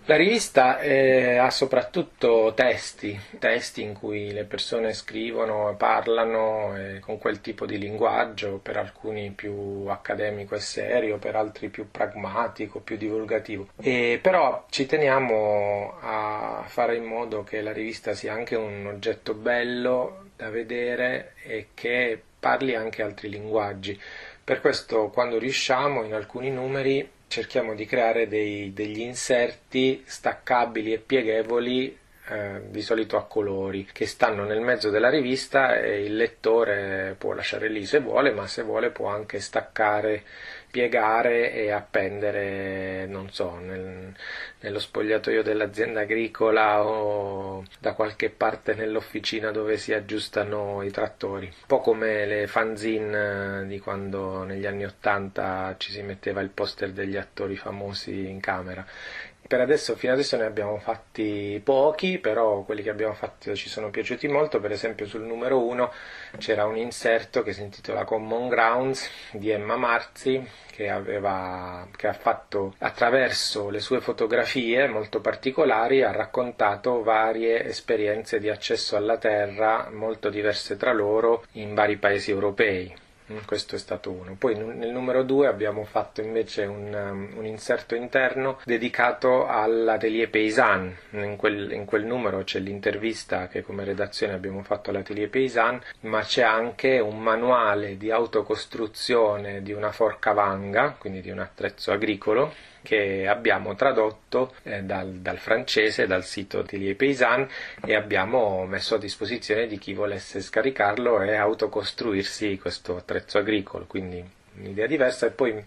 La rivista ha soprattutto testi in cui le persone scrivono, parlano con quel tipo di linguaggio, per alcuni più accademico e serio, per altri più pragmatico, più divulgativo. Però ci teniamo a fare in modo che la rivista sia anche un oggetto bello da vedere e che parli anche altri linguaggi. Per questo, quando riusciamo, in alcuni numeri cerchiamo di creare degli inserti staccabili e pieghevoli, di solito a colori, che stanno nel mezzo della rivista e il lettore può lasciare lì se vuole, ma se vuole può anche staccare, piegare e appendere, non so, nello spogliatoio dell'azienda agricola o da qualche parte nell'officina dove si aggiustano i trattori. Un po' come le fanzine di quando negli anni '80 ci si metteva il poster degli attori famosi in camera. Fino adesso ne abbiamo fatti pochi, però quelli che abbiamo fatto ci sono piaciuti molto. Per esempio sul numero 1 c'era un inserto che si intitola Common Grounds di Emma Marzi, che ha fatto, attraverso le sue fotografie molto particolari, ha raccontato varie esperienze di accesso alla terra molto diverse tra loro in vari paesi europei. Questo è stato uno. Poi nel numero 2 abbiamo fatto invece un inserto interno dedicato all'Atelier Paysanne. In quel numero c'è l'intervista che come redazione abbiamo fatto all'Atelier Paysanne, ma c'è anche un manuale di autocostruzione di una forcavanga, quindi di un attrezzo agricolo, che abbiamo tradotto dal francese, dal sito Atelier Paysanne, e abbiamo messo a disposizione di chi volesse scaricarlo e autocostruirsi questo attrezzo agricolo, quindi un'idea diversa. E poi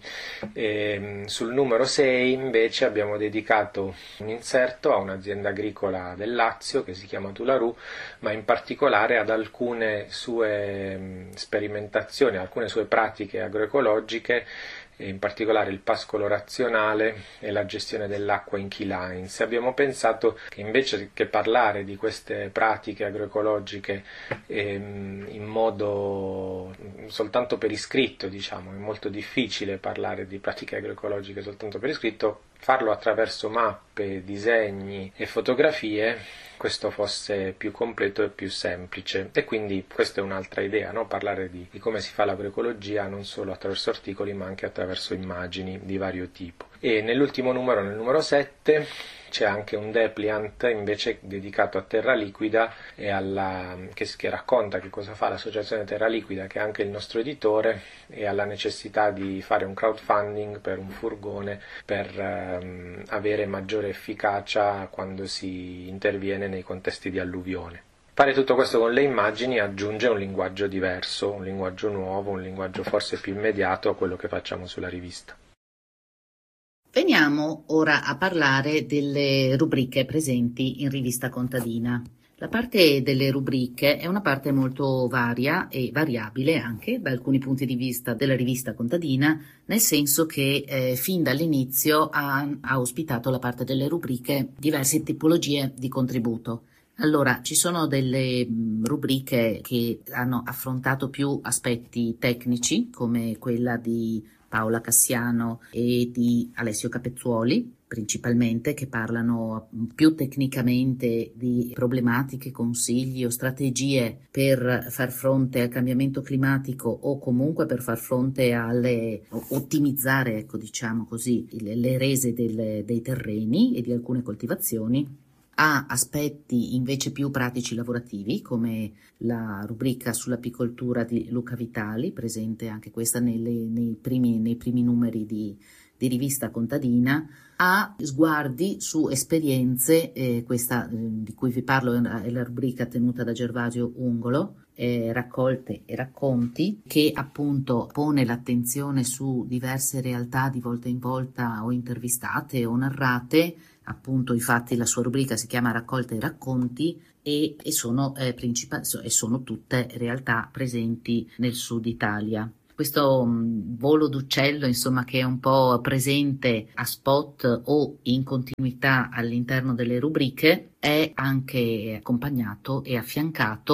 sul numero 6 invece abbiamo dedicato un inserto a un'azienda agricola del Lazio che si chiama Tularù, ma in particolare ad alcune sue sperimentazioni, alcune sue pratiche agroecologiche, in particolare il pascolo razionale e la gestione dell'acqua in key lines. Abbiamo pensato che invece che parlare di queste pratiche agroecologiche in modo soltanto per iscritto, diciamo, è molto difficile parlare di pratiche agroecologiche soltanto per iscritto, farlo attraverso mappe, disegni e fotografie, questo fosse più completo e più semplice. E quindi questa è un'altra idea, no? Parlare di come si fa l'agroecologia non solo attraverso articoli ma anche attraverso immagini di vario tipo. E nell'ultimo numero, nel numero 7, c'è anche un depliant invece dedicato a Terra Liquida e che racconta che cosa fa l'associazione Terra Liquida, che è anche il nostro editore, e alla necessità di fare un crowdfunding per un furgone per avere maggiore efficacia quando si interviene nei contesti di alluvione. Fare tutto questo con le immagini aggiunge un linguaggio diverso, un linguaggio nuovo, un linguaggio forse più immediato a quello che facciamo sulla rivista. Veniamo ora a parlare delle rubriche presenti in Rivista Contadina. La parte delle rubriche è una parte molto varia e variabile anche da alcuni punti di vista della Rivista Contadina, nel senso che fin dall'inizio ha ospitato la parte delle rubriche diverse tipologie di contributo. Allora, ci sono delle rubriche che hanno affrontato più aspetti tecnici, come quella di Paola Cassiano e di Alessio Capezzuoli, principalmente, che parlano più tecnicamente di problematiche, consigli o strategie per far fronte al cambiamento climatico o comunque per far fronte ottimizzare, ecco, diciamo così, le rese dei terreni e di alcune coltivazioni. Ha aspetti invece più pratici lavorativi, come la rubrica sull'apicoltura di Luca Vitali, presente anche questa nei primi numeri di Rivista Contadina. Ha sguardi su esperienze, questa di cui vi parlo è la rubrica tenuta da Gervasio Ungolo, raccolte e racconti, che appunto pone l'attenzione su diverse realtà di volta in volta o intervistate o narrate. Appunto, infatti la sua rubrica si chiama Raccolte e racconti e sono tutte realtà presenti nel sud Italia. Questo volo d'uccello, insomma, che è un po' presente a spot o in continuità all'interno delle rubriche, è anche accompagnato e affiancato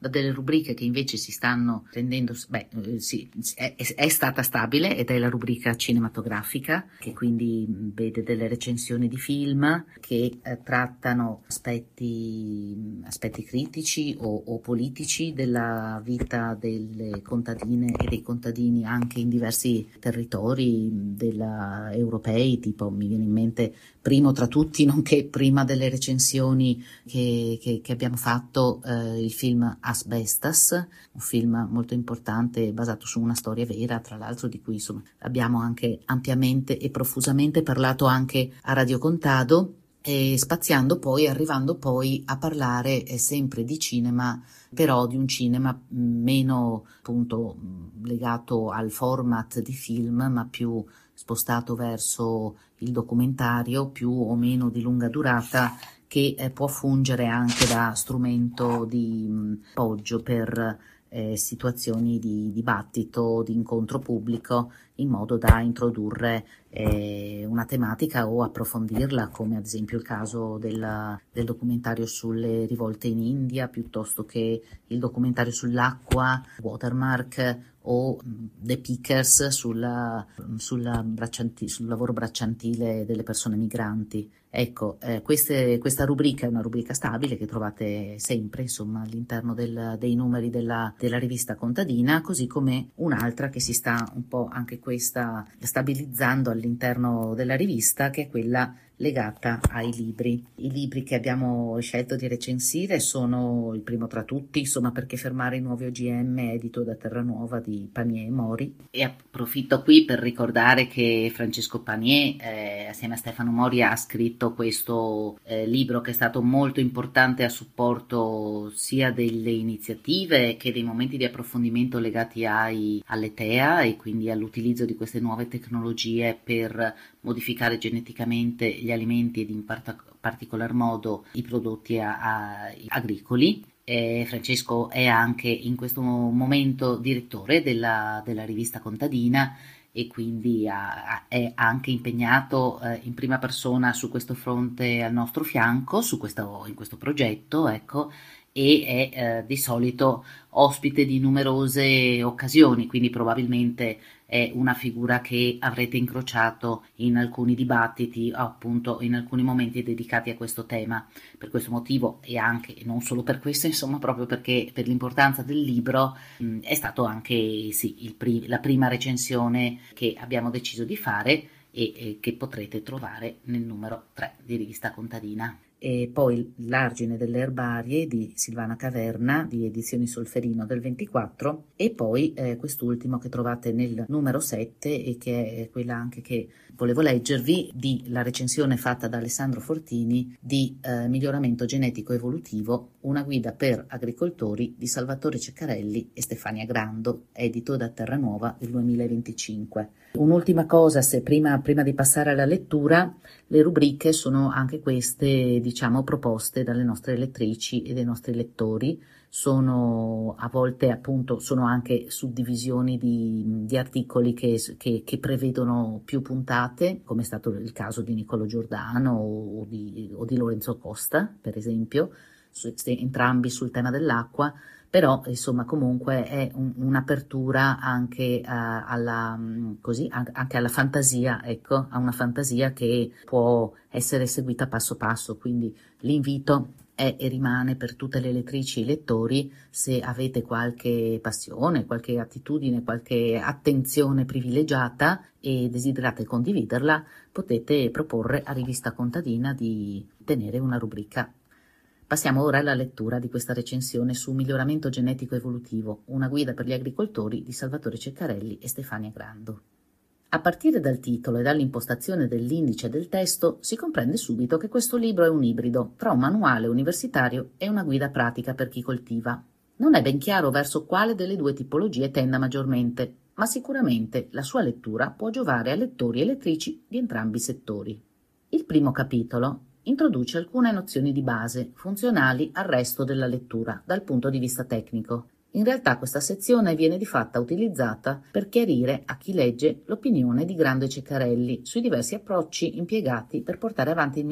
da delle rubriche che invece si stanno rendendo, è stata stabile, ed è la rubrica cinematografica, che quindi vede delle recensioni di film che trattano aspetti critici o politici della vita delle contadine e dei contadini anche in diversi territori europei, tipo mi viene in mente primo tra tutti, nonché prima delle recensioni che abbiamo fatto, il film Asbestas, un film molto importante basato su una storia vera, tra l'altro, di cui insomma abbiamo anche ampiamente e profusamente parlato anche a Radio Contado, e arrivando poi a parlare sempre di cinema, però di un cinema meno appunto legato al format di film, ma più spostato verso il documentario, più o meno di lunga durata, che può fungere anche da strumento di appoggio per situazioni di dibattito, di incontro pubblico, in modo da introdurre una tematica o approfondirla, come ad esempio il caso del documentario sulle rivolte in India, piuttosto che il documentario sull'acqua, Watermark, o The Pickers sul lavoro bracciantile delle persone migranti. Ecco, questa rubrica è una rubrica stabile che trovate sempre, insomma, all'interno dei numeri della rivista contadina, così come un'altra che si sta un po' anche questa stabilizzando all'interno della rivista, che è quella legata ai libri. I libri che abbiamo scelto di recensire sono il primo tra tutti, insomma, Perché fermare i nuovi OGM, edito da Terranuova di Panier e Mori. E approfitto qui per ricordare che Francesco Panier, assieme a Stefano Mori, ha scritto questo libro che è stato molto importante a supporto sia delle iniziative che dei momenti di approfondimento legati alle TEA, e quindi all'utilizzo di queste nuove tecnologie per modificare geneticamente gli alimenti ed in particolar modo i prodotti agricoli. Francesco è anche in questo momento direttore della rivista contadina, e quindi è anche impegnato in prima persona su questo fronte al nostro fianco, in questo progetto, ecco, e è di solito ospite di numerose occasioni, quindi probabilmente è una figura che avrete incrociato in alcuni dibattiti, appunto in alcuni momenti dedicati a questo tema. Per questo motivo, e anche non solo per questo, insomma, proprio perché per l'importanza del libro, è stato anche la prima recensione che abbiamo deciso di fare e che potrete trovare nel numero 3 di Rivista Contadina. E poi L'argine delle erbarie di Silvana Caverna, di Edizioni Solferino del 24, e poi quest'ultimo che trovate nel numero 7, e che è quella anche che volevo leggervi, di la recensione fatta da Alessandro Fortini di Miglioramento genetico evolutivo, una guida per agricoltori, di Salvatore Ceccarelli e Stefania Grando, edito da Terranuova del 2025. Un'ultima cosa, se prima di passare alla lettura, le rubriche sono anche queste, diciamo, proposte dalle nostre lettrici e dai nostri lettori. Sono a volte, appunto, sono anche suddivisioni di articoli che prevedono più puntate, come è stato il caso di Niccolò Giordano o di Lorenzo Costa, per esempio, entrambi sul tema dell'acqua. Però insomma comunque è un'apertura anche anche alla fantasia, ecco, a una fantasia che può essere seguita passo passo, quindi l'invito è e rimane per tutte le lettrici e lettori: se avete qualche passione, qualche attitudine, qualche attenzione privilegiata e desiderate condividerla, potete proporre a Rivista Contadina di tenere una rubrica. Passiamo ora alla lettura di questa recensione su Miglioramento genetico evolutivo, una guida per gli agricoltori, di Salvatore Ceccarelli e Stefania Grando. A partire dal titolo e dall'impostazione dell'indice del testo si comprende subito che questo libro è un ibrido tra un manuale universitario e una guida pratica per chi coltiva. Non è ben chiaro verso quale delle due tipologie tenda maggiormente, ma sicuramente la sua lettura può giovare a lettori e lettrici di entrambi i settori. Il primo capitolo introduce alcune nozioni di base funzionali al resto della lettura dal punto di vista tecnico. In realtà questa sezione viene di fatto utilizzata per chiarire a chi legge l'opinione di Grando e Ceccarelli sui diversi approcci impiegati per portare avanti il